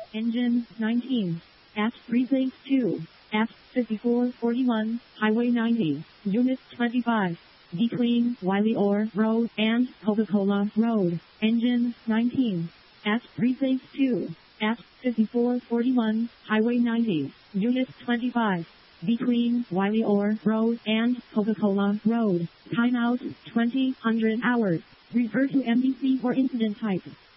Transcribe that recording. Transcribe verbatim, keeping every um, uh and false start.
Engine nineteen. At Precinct two. At fifty-four forty-one, Highway ninety, Unit twenty-five. Between Wiley Orr Road and Coca-Cola Road. Engine nineteen. At Precinct two. At fifty-four forty-one, Highway ninety, Unit twenty-five. Between Wiley Orr Road and Coca-Cola Road. Timeout twenty hundred hours. Refer to M D C for incident type.